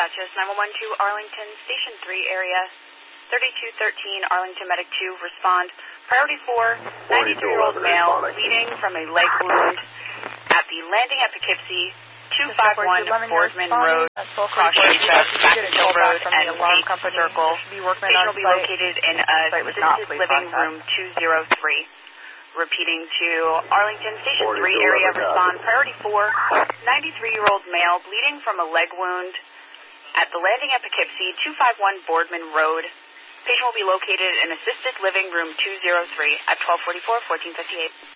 dispatches 911 to Arlington Station 3 area, 3213 Arlington Medic 2, respond. Priority 4, 93-year-old male bleeding from a leg wound at the landing at Poughkeepsie, 251 Boardman Road, Cross Street, Jacksonville Road, and Tate Circle. Patient will be located in assisted living room 203. Repeating to Arlington Station 3 area, respond. Priority 4, 93-year-old male bleeding from a leg wound at the landing at Poughkeepsie, 251 Boardman Road. Patient will be located in assisted living room 203 at 1244-1458.